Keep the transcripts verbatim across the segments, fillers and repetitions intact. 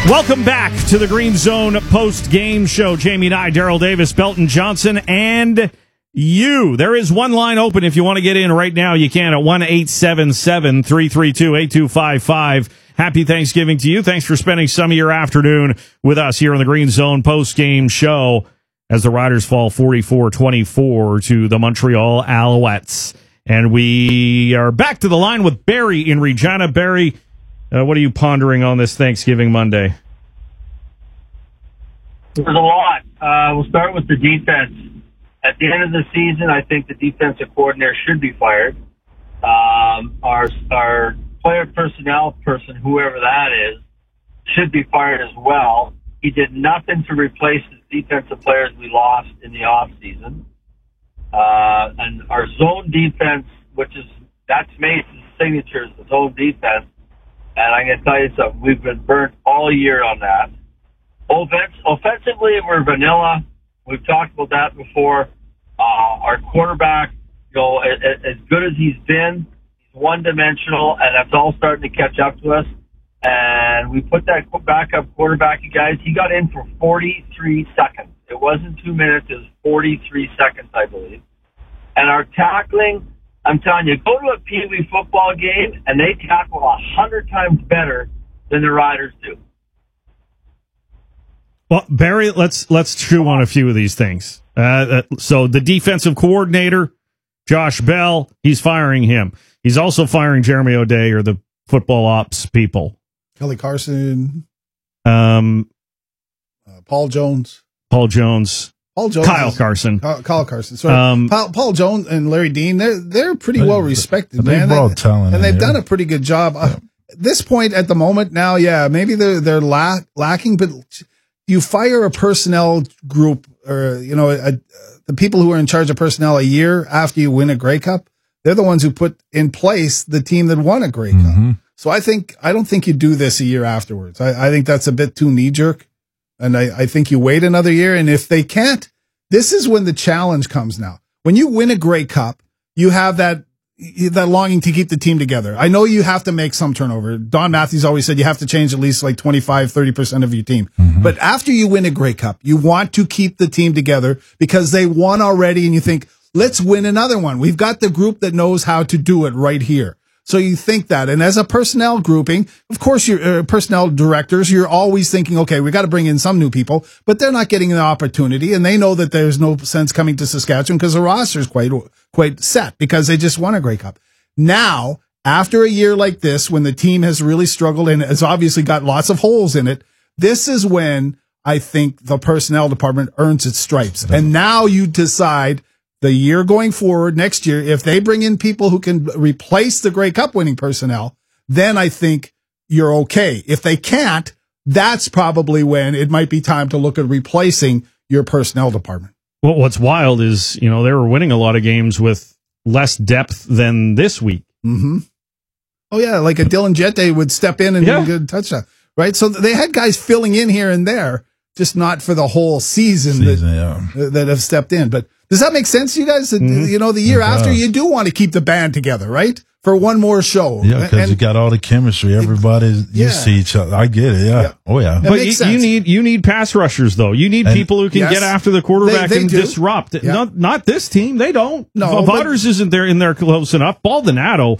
Welcome back to the Green Zone post-game show. Jamie and I, Daryl Davis, Belton Johnson, and you. There is one line open if you want to get in right now. You can at one eight seven seven, three three two, eight two five five. Happy Thanksgiving to you. Thanks for spending some of your afternoon with us here on the Green Zone post-game show as the Riders fall forty-four twenty-four to the Montreal Alouettes. And we are back to the line with Barry in Regina. Barry, Uh, what are you pondering on this Thanksgiving Monday? There's a lot. Uh, we'll start with the defense. At the end of the season, I think the defensive coordinator should be fired. Um, our our player personnel person, whoever that is, should be fired as well. He did nothing to replace the defensive players we lost in the off season. Uh, and our zone defense, which is that's Mason's signature, is the zone defense. And I'm going to tell you something, we've been burnt all year on that. Offense, offensively, we're vanilla. We've talked about that before. Uh, our quarterback, you know, as, as good as he's been, he's one-dimensional, and that's all starting to catch up to us. And we put that backup quarterback, you guys, he got in for forty-three seconds. It wasn't two minutes, it was forty-three seconds, I believe. And our tackling, I'm telling you, go to a Pee Wee football game, and they tackle a hundred times better than the Riders do. Well, Barry, let's let's chew on a few of these things. Uh, so the defensive coordinator, Josh Bell, he's firing him. He's also firing Jeremy O'Day or the football ops people. Kelly Carson, um, uh, Paul Jones, Paul Jones. Paul Jones, Kyle Carson, Kyle, Kyle Carson. Sorry, um, Paul, Paul Jones and Larry Dean. They're they're pretty well respected, they man. brought They, talent, and they've here. done a pretty good job. Uh, at this point, at the moment, now, yeah, maybe they're they're lack, lacking, but you fire a personnel group, or you know, a, a, the people who are in charge of personnel a year after you win a Grey Cup. They're the ones who put in place the team that won a Grey mm-hmm. Cup. So I think I don't think you do this a year afterwards. I, I think that's a bit too knee jerk, and I, I think you wait another year. And if they can't. This is when the challenge comes now. When you win a Grey Cup, you have that that longing to keep the team together. I know you have to make some turnover. Don Matthews always said you have to change at least like twenty-five, thirty percent of your team. Mm-hmm. But after you win a Grey Cup, you want to keep the team together because they won already and you think, let's win another one. We've got the group that knows how to do it right here. So you think that. And as a personnel grouping, of course, your uh, personnel directors, you're always thinking, okay, we got to bring in some new people, but they're not getting an opportunity. And they know that there's no sense coming to Saskatchewan because the roster is quite, quite set because they just won a Grey Cup. Now, after a year like this, when the team has really struggled and has obviously got lots of holes in it, this is when I think the personnel department earns its stripes. And now you decide the year going forward, next year, if they bring in people who can replace the Grey Cup winning personnel, then I think you're okay. If they can't, that's probably when it might be time to look at replacing your personnel department. Well, what's wild is, you know, they were winning a lot of games with less depth than this week. Mm-hmm. Oh, yeah, like a Dylan Jette would step in and yeah. do a good touchdown, right? So they had guys filling in here and there, just not for the whole season, season that, yeah. that have stepped in. But does that make sense to you guys? That, mm-hmm. You know, the year after, you do want to keep the band together, right? For one more show. Yeah, because you got all the chemistry. Everybody, it, you yeah. see each other. I get it. Yeah. yeah. Oh, yeah. But you, you need you need pass rushers, though. You need and, people who can yes, get after the quarterback they, they and do. disrupt. Yeah. Not not this team. They don't. No, Vaughters isn't there in there close enough. Baldonado,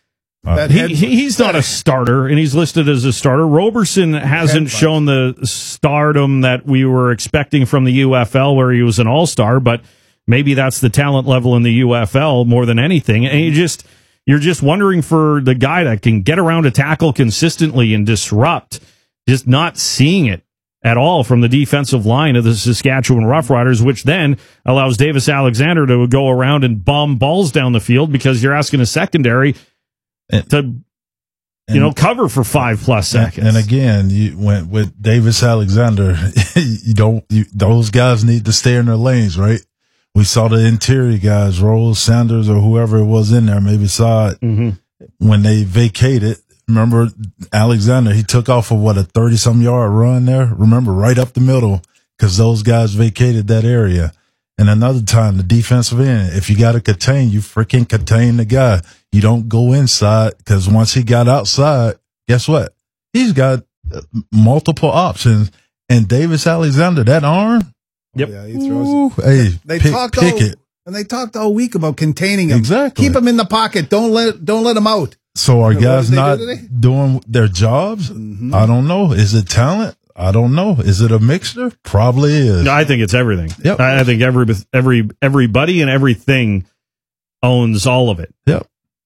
uh, he, he he's not a starter, and he's listed as a starter. Roberson hasn't shown the stardom that we were expecting from the U F L, where he was an all-star, but maybe that's the talent level in the U F L more than anything. And you just, you're just wondering for the guy that can get around a tackle consistently and disrupt, just not seeing it at all from the defensive line of the Saskatchewan Roughriders, which then allows Davis Alexander to go around and bomb balls down the field because you're asking a secondary and, to, you and, know, cover for five plus seconds. And, and again, you went with Davis Alexander. you don't, you, those guys need to stay in their lanes, right? We saw the interior guys, Rose, Sanders, or whoever it was in there, maybe saw it mm-hmm. when they vacated. Remember Alexander, he took off of what, a thirty-some yard run there? Remember, right up the middle, because those guys vacated that area. And another time, the defensive end, if you got to contain, you freaking contain the guy. You don't go inside, because once he got outside, guess what? He's got multiple options. And Davis Alexander, that arm. Yep. Oh, yeah, he throws Ooh, it. Hey, they pick, talked pick all, it. And they talked all week about containing him. Exactly. Keep him in the pocket. Don't let don't let him out. So are You know, guys what not did they do doing their jobs? Mm-hmm. I don't know. Is it talent? I don't know. Is it a mixture? Probably is. No, I think it's everything. Yep. I, I think every every everybody and everything owns all of it. Yep.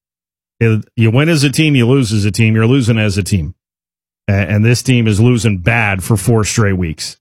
It- You win as a team, you lose as a team. You're losing as a team, and, and this team is losing bad for four straight weeks.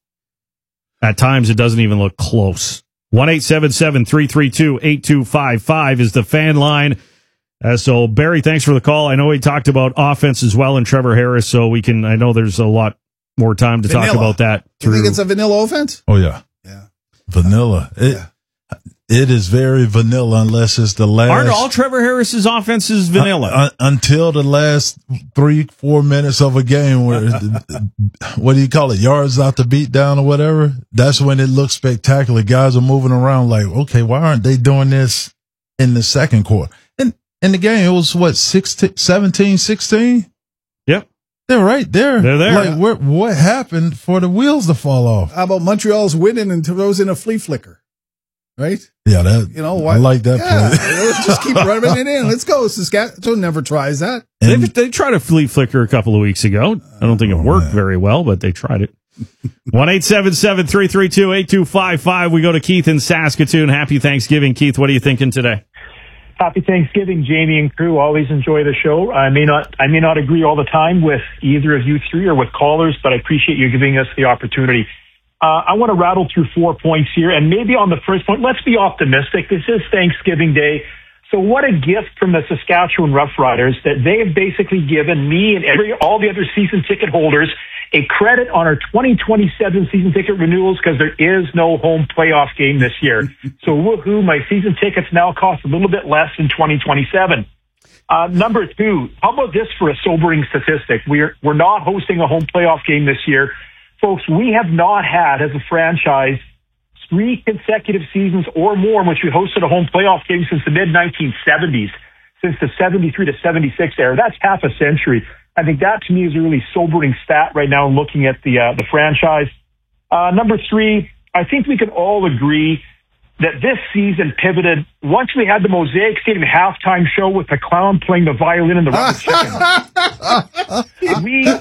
At times, it doesn't even look close. one eight seven seven, three three two, eight two five five is the fan line. Uh, so, Barry, thanks for the call. I know we talked about offense as well and Trevor Harris, so we can. I know there's a lot more time to Vanilla. talk about that. You think it's a vanilla offense? Oh, yeah. Yeah. Vanilla. It, Yeah. it is very vanilla unless it's the last. Aren't all Trevor Harris's offenses vanilla? Uh, uh, until the last three, four minutes of a game where, what do you call it? Yards out the beat down or whatever. That's when it looks spectacular. Guys are moving around like, okay, why aren't they doing this in the second quarter? And in the game, it was what, sixteen, seventeen, sixteen? Yep. They're right there. They're there. Like, what, what happened for the wheels to fall off? How about Montreal's winning and throws in a flea flicker? Right? Yeah, that, You know what? I like that yeah, play. let's just keep running it in. Let's go. Saskatchewan never tries that. They, And- they tried a flea flicker a couple of weeks ago. I don't think it worked very well, but they tried it. one eight seven seven, three three two, eight two five five. We go to Keith in Saskatoon. Happy Thanksgiving, Keith. What are you thinking today? Happy Thanksgiving, Jamie and crew. Always enjoy the show. I may not, I may not agree all the time with either of you three or with callers, but I appreciate you giving us the opportunity. Uh, I want to rattle through four points here, and maybe on the first point, let's be optimistic. This is Thanksgiving Day. So what a gift from the Saskatchewan Roughriders that they have basically given me and every, all the other season ticket holders a credit on our twenty twenty-seven season ticket renewals because there is no home playoff game this year. So woohoo, my season tickets now cost a little bit less in twenty twenty-seven. Uh, number two, how about this for a sobering statistic? We're, we're not hosting a home playoff game this year. Folks, we have not had, as a franchise, three consecutive seasons or more in which we hosted a home playoff game since the mid nineteen seventies, since the seventy-three to seventy-six era. That's half a century. I think that, to me, is a really sobering stat right now looking at the uh, the franchise. Uh, number three, I think we can all agree that this season pivoted once we had the Mosaic Stadium halftime show with the clown playing the violin and the rubber chicken. we,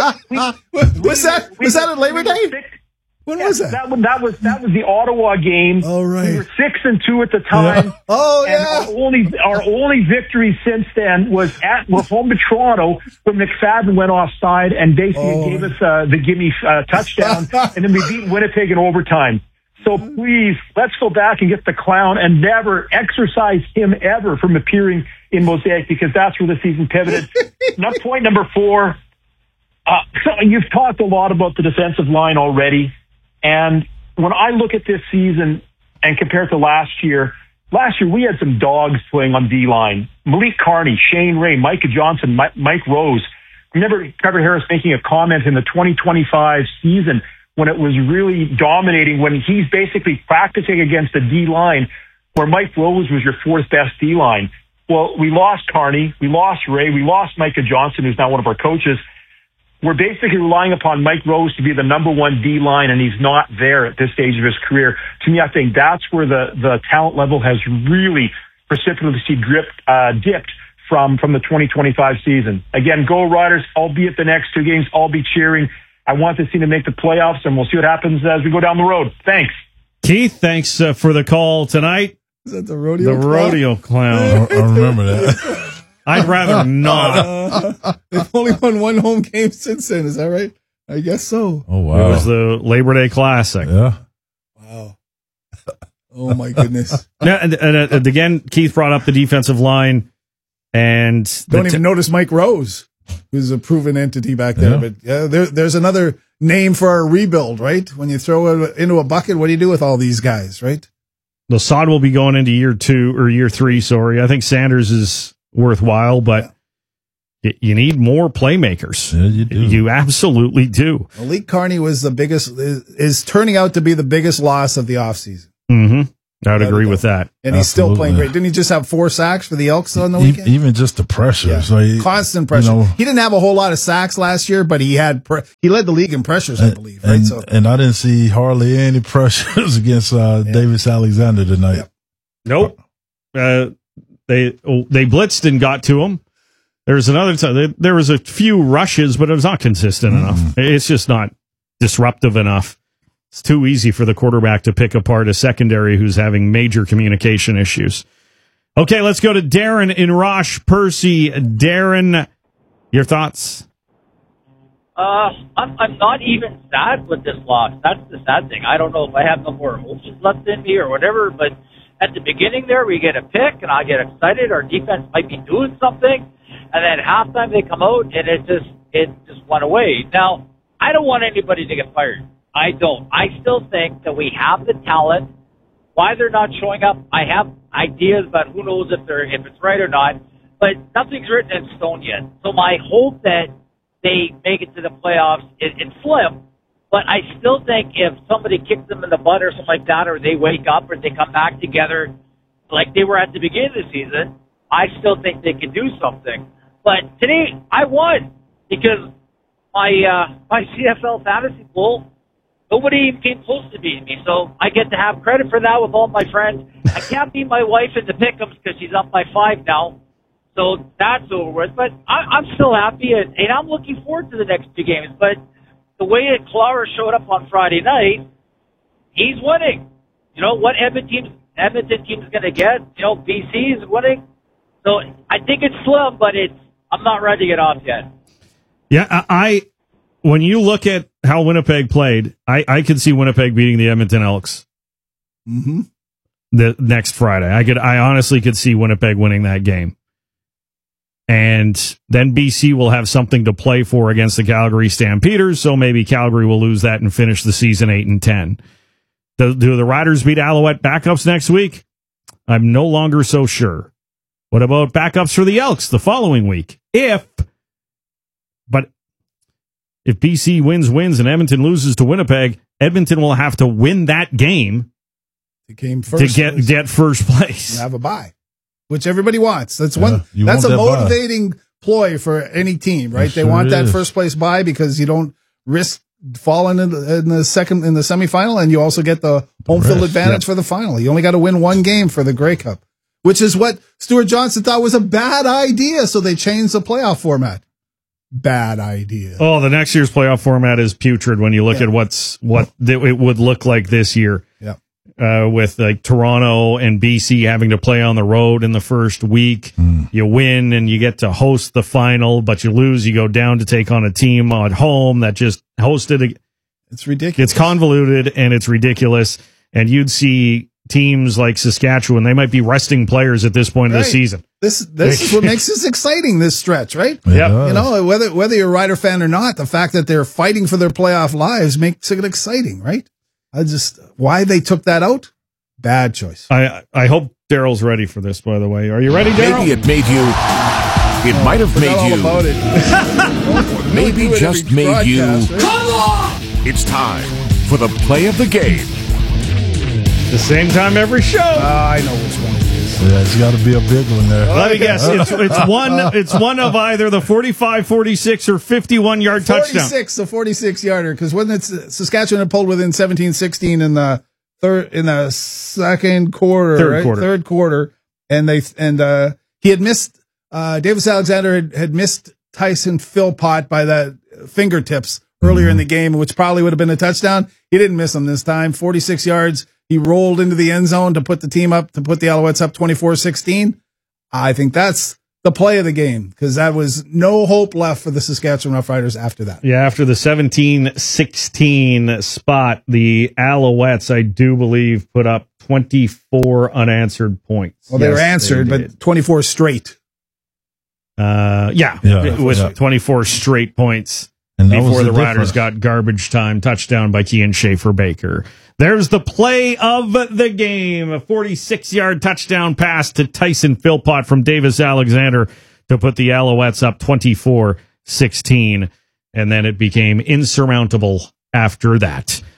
we, was that we, was that at Labor we Day? six, When yeah, was that? That was that was that was the Ottawa game. Oh, right. We were six and two at the time. Yeah. Oh, and yeah. Our only our only victory since then was at we're home to Toronto when McFadden went offside and basically Oh. gave us uh, the gimme uh, touchdown, and then we beat Winnipeg in overtime. So please, let's go back and get the clown and never exercise him ever from appearing in Mosaic because that's where the season pivoted. Now, point number four. Uh, so you've talked a lot about the defensive line already. And when I look at this season and compare it to last year, last year we had some dogs playing on D-line. Malik Carney, Shane Ray, Micah Johnson, Mike, Mike Rose. I remember Trevor Harris making a comment in the twenty twenty-five season when it was really dominating, when he's basically practicing against the D-line where Mike Rose was your fourth best D-line. Well, we lost Carney, we lost Ray, we lost Micah Johnson, who's now one of our coaches. We're basically relying upon Mike Rose to be the number one D-line, and he's not there at this stage of his career. To me, I think that's where the, the talent level has really precipitously dripped, uh, dipped from, from the twenty twenty-five season. Again, go Riders, albeit the next two games, I'll be cheering. I want this team to make the playoffs, and we'll see what happens as we go down the road. Thanks. Keith, thanks uh, for the call tonight. Is that the rodeo? The clown? rodeo clown. I, I remember that. I'd rather not. Uh, they've only won one home game since then. Is that right? I guess so. Oh, It wow. was the Labor Day Classic. Yeah. Wow. Oh my goodness. Yeah, and, and, and again, Keith brought up the defensive line, and Don't the even t- notice Mike Rose, who's a proven entity back there. Yeah. But yeah, there, there's another name for our rebuild, right? When you throw it into a bucket, what do you do with all these guys, right? Lasad will be going into year two or year three. Sorry, I think Sanders is worthwhile, but y- you need more playmakers. Yeah, you do. You absolutely do. Malik Carney was the biggest, is, is turning out to be the biggest loss of the offseason. Mm-hmm. I would agree with that. And he's Absolutely. still playing great. Didn't he just have four sacks for the Elks on the weekend? Even just the pressure. Yeah. So he, Constant pressure. You know, he didn't have a whole lot of sacks last year, but he had pre- he led the league in pressures, and, I believe. Right. And, so, and I didn't see hardly any pressures against uh, yeah. Davis Alexander tonight. Yep. Nope. Uh, they oh, they blitzed and got to him. There's another time. There was a few rushes, but it was not consistent mm. enough. It's just not disruptive enough. It's too easy for the quarterback to pick apart a secondary who's having major communication issues. Okay, let's go to Darren in Rosh Percy. Darren, your thoughts? Uh, I'm, I'm not even sad with this loss. That's the sad thing. I don't know if I have no more emotions left in me or whatever, but at the beginning there, we get a pick, and I get excited. Our defense might be doing something, and then at halftime they come out, and it just it just went away. Now, I don't want anybody to get fired. I don't. I still think that we have the talent. Why they're not showing up, I have ideas, but who knows if they're if it's right or not. But nothing's written in stone yet. So my hope that they make it to the playoffs is it's slim. But I still think if somebody kicks them in the butt or something like that, or they wake up or they come back together like they were at the beginning of the season, I still think they can do something. But today I won because my uh, my C F L fantasy pool, nobody even came close to beating me, so I get to have credit for that with all my friends. I can't beat my wife in the pick'ems because she's up by five now, so that's over with. But I, I'm still happy, and, and I'm looking forward to the next two games. But the way that Clara showed up on Friday night, he's winning. You know what Edmonton team, Edmonton team's going to get? You know, B C is winning. So I think it's slim, but it's I'm not ready to get off yet. Yeah, I. I When you look at how Winnipeg played, I, I could see Winnipeg beating the Edmonton Elks mm-hmm. the next Friday. I could, I honestly could see Winnipeg winning that game, and then B C will have something to play for against the Calgary Stampeders. So maybe Calgary will lose that and finish the season eight and ten. Do, do the Riders beat Alouette backups next week? I'm no longer so sure. What about backups for the Elks the following week? If, but. If B C wins, wins, and Edmonton loses to Winnipeg, Edmonton will have to win that game, the game first to get, get first place. And have a bye, which everybody wants. That's one. Yeah, that's a that motivating bye. ploy for any team, right? It they sure want is. that first place bye because you don't risk falling in the, in the second in the semifinal, and you also get the home field advantage yep. for the final. You only got to win one game for the Grey Cup, which is what Stuart Johnson thought was a bad idea. So they changed the playoff format. Bad idea. Oh, the next year's playoff format is putrid when you look yeah. at what's what it would look like this year. Yeah. Uh, with like Toronto and B C having to play on the road in the first week. Mm. You win and you get to host the final, but you lose, you go down to take on a team at home that just hosted. A, it's ridiculous. It's convoluted and it's ridiculous. And you'd see teams like Saskatchewan, they might be resting players at this point right. of the season. This this is what makes this exciting, this stretch, right? Yeah. You know, whether whether you're a Rider fan or not, the fact that they're fighting for their playoff lives makes it exciting, right? I just why they took that out? Bad choice. I I hope Daryl's ready for this, by the way. Are you ready, Daryl? Maybe it made you it oh, might have made all you about it. maybe just made you right? Come on! It's time for the play of the game. The same time every show. Uh, I know which one it is. Yeah, it's got to be a big one there. Let me guess. It's, it's one. It's one of either the forty-five, forty-six, or fifty-one yard touchdown. forty-six, the forty-six yarder. Because when it's Saskatchewan had pulled within seventeen sixteen in the third, in the second quarter, third right? quarter, third quarter, and they and uh, he had missed. Uh, Davis Alexander had, had missed Tyson Philpott by the fingertips earlier mm-hmm. in the game, which probably would have been a touchdown. He didn't miss him this time. forty-six yards. He rolled into the end zone to put the team up, to put the Alouettes up twenty-four sixteen. I think that's the play of the game because that was no hope left for the Saskatchewan Roughriders after that. Yeah, after the seventeen sixteen spot, the Alouettes, I do believe, put up twenty-four unanswered points. Well, they yes, were answered, they but twenty-four straight. Uh, yeah, yeah it was yeah. twenty-four straight points before the, the Riders got garbage time touchdown by Kian Schaefer-Baker. There's the play of the game. A forty-six yard touchdown pass to Tyson Philpott from Davis Alexander to put the Alouettes up twenty-four sixteen. And then it became insurmountable after that.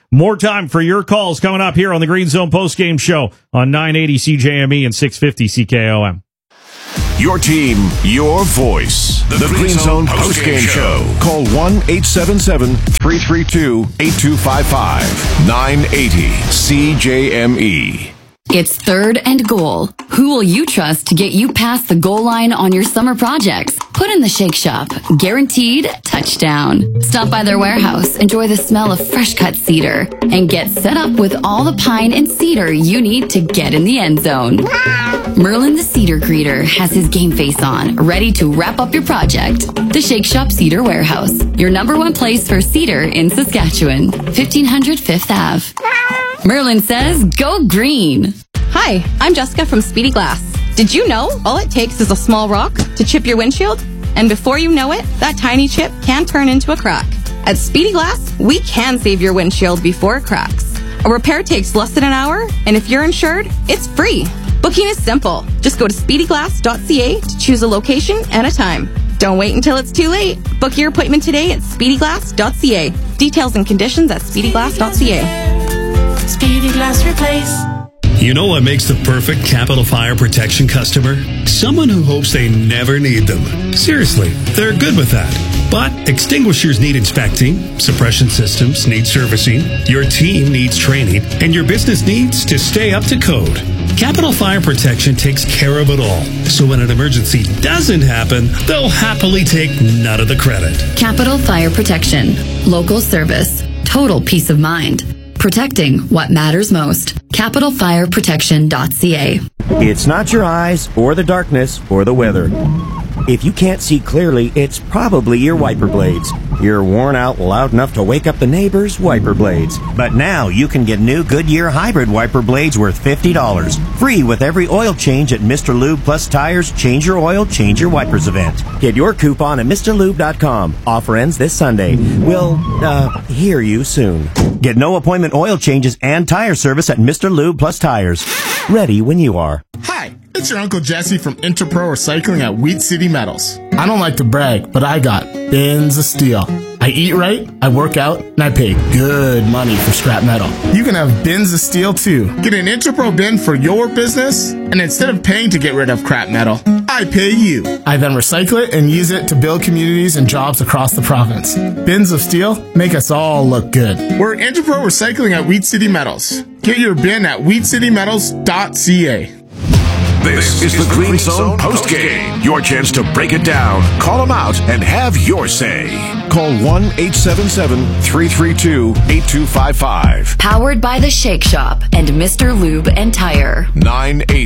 More time for your calls coming up here on the Green Zone postgame show on nine eighty C J M E and six fifty C K O M. Your team, your voice. The, the Green, Green Zone postgame show. show. Call one eight seven seven, three three two, eight two five five. nine eighty C J M E. It's third and goal. Who will you trust to get you past the goal line on your summer projects? Put in the Shake Shop. Guaranteed touchdown. Stop by their warehouse, enjoy the smell of fresh cut cedar, and get set up with all the pine and cedar you need to get in the end zone. Merlin the Cedar Greeter has his game face on, ready to wrap up your project. The Shake Shop Cedar Warehouse, your number one place for cedar in Saskatchewan. fifteen hundred Fifth Avenue. Merlin says, go green. Hi, I'm Jessica from Speedy Glass. Did you know all it takes is a small rock to chip your windshield? And before you know it, that tiny chip can turn into a crack. At Speedy Glass, we can save your windshield before it cracks. A repair takes less than an hour, and if you're insured, it's free. Booking is simple. Just go to speedy glass dot c a to choose a location and a time. Don't wait until it's too late. Book your appointment today at speedy glass dot c a. Details and conditions at speedy glass dot c a. Speedy Glass Replace. You know what makes the perfect Capital Fire Protection customer? Someone who hopes they never need them. Seriously, they're good with that. But extinguishers need inspecting, suppression systems need servicing, your team needs training, and your business needs to stay up to code. Capital Fire Protection takes care of it all. So when an emergency doesn't happen, they'll happily take none of the credit. Capital Fire Protection. Local service. Total peace of mind. Protecting what matters most. capital fire protection dot c a. It's not your eyes, or the darkness, or the weather. If you can't see clearly, it's probably your wiper blades. You're worn out loud enough to wake up the neighbor's wiper blades. But now you can get new Goodyear hybrid wiper blades worth fifty dollars. Free with every oil change at Mister Lube Plus Tires Change Your Oil, Change Your Wipers event. Get your coupon at Mr Lube dot com. Offer ends this Sunday. We'll, uh, hear you soon. Get no appointment oil changes and tire service at Mister Lube Plus Tires. Ready when you are. Hi, it's your Uncle Jesse from Interpro Recycling at Wheat City Metals. I don't like to brag, but I got bins of steel. I eat right, I work out, and I pay good money for scrap metal. You can have bins of steel too. Get an Interpro bin for your business, and instead of paying to get rid of crap metal, I pay you. I then recycle it and use it to build communities and jobs across the province. Bins of steel make us all look good. We're Interpro Recycling at Wheat City Metals. Get your bin at wheat city metals dot c a. This is the Green Zone postgame. Your chance to break it down, call them out, and have your say. Call one eight seven seven, three three two, eight two five five. Powered by the Shake Shop and Mister Lube and Tire. nine eighty